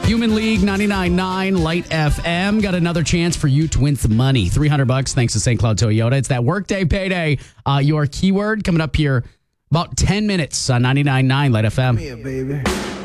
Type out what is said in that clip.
Human League 99.9 Light FM. Got another chance for you to win some money. $300 thanks to St. Cloud Toyota. It's that workday payday. Your keyword coming up here about 10 minutes on 99.9 Light FM. Come here, baby.